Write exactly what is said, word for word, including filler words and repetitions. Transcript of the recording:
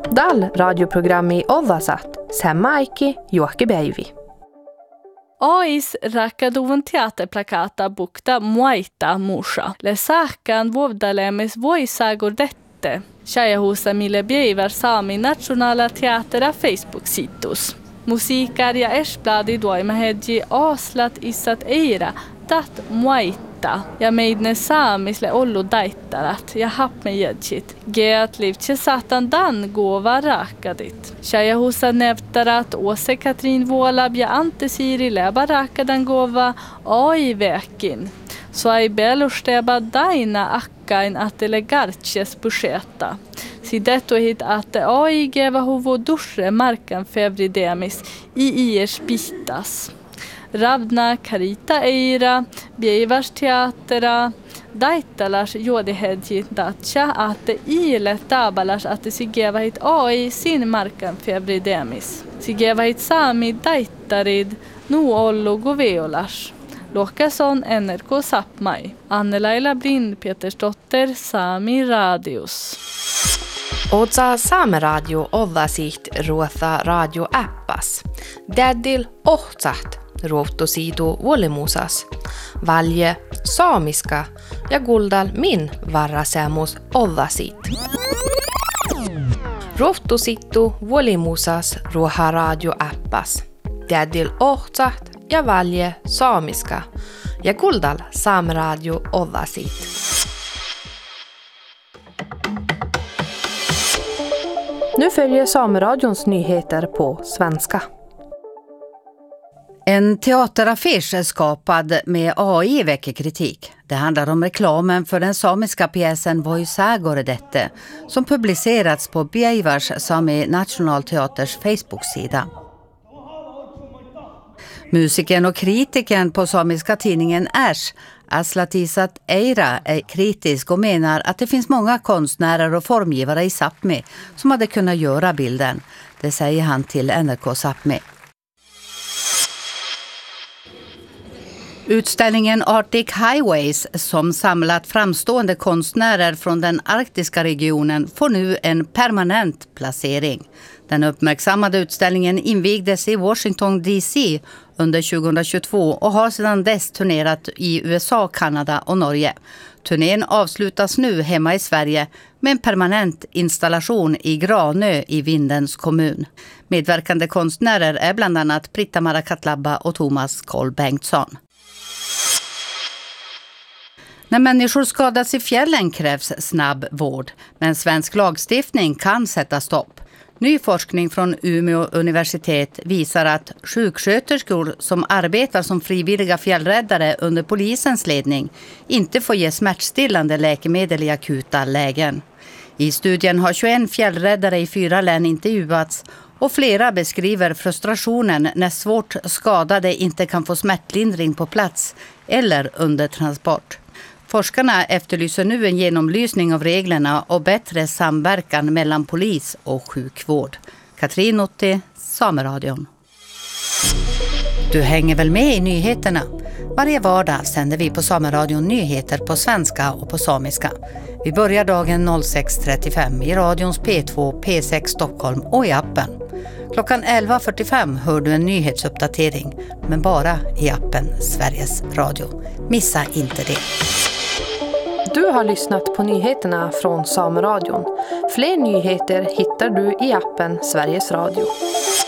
Dal radioprogrammi Ovasat, Semmaikki Juokkipäivi. Ois rakaduvun teaterplakata bukta muaita musha. Le sähkään vuodalemis voisagur dette. Shajahusa mille bjeivar saami nationala teatera Facebook-situs. Musiikar ja espladi duoimahedji aslat issat eira dat muaita. Ja meidne saamisle ollu daittarat ja hapmejedjit. Geat livtje satan dan gova rakadit. Shajahusa nevtarat Åse Katrin Vuolab ja Ante Siri leba rakadan gova ai vekin. Så ei belusteba daina akkain atele gartjes busheta. Si detto hit att ai geva huvo dusre markan fevridemis i iers bitas. Ravna Karita Eira, Bjeivars teatera, Daittalas juodihedji datcha att ile tabalas att si geva hit ai sin markan fevridemis. Si geva hit sami daittarid nu ollu goveolas. Lokason N R K Sapmai. Anne-Laila Blind, Petersdotter, Sami Radios. Otsa Saameradio Ovasiht ruotha radioappas. Dadil ohtsat ruottosiidu vuolimusas. Valje saamiska ja guldal min varrasemus Ovasit. Ruottosittu vuolimusas ruoha radioappas. Dadil ohtsat ja valje saamiska ja guldal Saameradio Ovasit. Nu följer Saameradions nyheter på svenska. En teateraffisch är skapad med A I väcker kritik. Det handlar om reklamen för den samiska pjäsen Voisagur dette som publicerats på Bjeivars Sami Nationalteaters Facebook-sida. Musikern och kritikern på samiska tidningen Ärs, Aslatisat Eira, är kritisk och menar att det finns många konstnärer och formgivare i Sápmi som hade kunnat göra bilden. Det säger han till N R K Sápmi. Utställningen Arctic Highways, som samlat framstående konstnärer från den arktiska regionen, får nu en permanent placering. Den uppmärksammade utställningen invigdes i Washington D C under tjugohundratjugotvå och har sedan dess turnerat i U S A, Kanada och Norge. Turnén avslutas nu hemma i Sverige med en permanent installation i Granö i Vindens kommun. Medverkande konstnärer är bland annat Britta Marakatlabba och Thomas Koll Bengtsson. När människor skadas i fjällen krävs snabb vård, men svensk lagstiftning kan sätta stopp. Ny forskning från Umeå universitet visar att sjuksköterskor som arbetar som frivilliga fjällräddare under polisens ledning inte får ge smärtstillande läkemedel i akuta lägen. I studien har tjugoen fjällräddare i fyra län intervjuats och flera beskriver frustrationen när svårt skadade inte kan få smärtlindring på plats eller under transport. Forskarna efterlyser nu en genomlysning av reglerna och bättre samverkan mellan polis och sjukvård. Katrin Otti, Saameradion. Du hänger väl med i nyheterna? Varje vardag sänder vi på Saameradion nyheter på svenska och på samiska. Vi börjar dagen sex trettiofem i radions P två, P sex Stockholm och i appen. Klockan elva fyrtiofem hör du en nyhetsuppdatering, men bara i appen Sveriges Radio. Missa inte det. Du har lyssnat på nyheterna från Saameradion. Fler nyheter hittar du i appen Sveriges Radio.